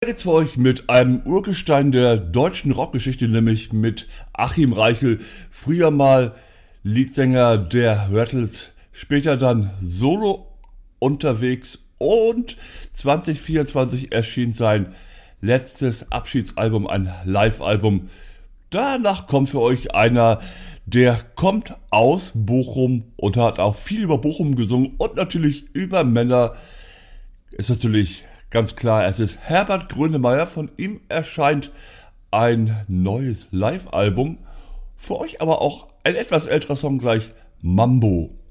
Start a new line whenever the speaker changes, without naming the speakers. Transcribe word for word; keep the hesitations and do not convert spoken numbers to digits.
Jetzt für euch mit einem Urgestein der deutschen Rockgeschichte, nämlich mit Achim Reichel, früher mal Leadsänger der Rattles, später dann solo unterwegs und zwanzig vierundzwanzig erschien sein letztes Abschiedsalbum, ein Live-Album. Danach kommt für euch einer, der kommt aus Bochum und hat auch viel über Bochum gesungen und natürlich über Männer. Ist natürlich ganz klar, es ist Herbert Grönemeyer. Von ihm erscheint ein neues Live-Album. Für euch aber auch ein etwas älterer Song gleich, Mambo.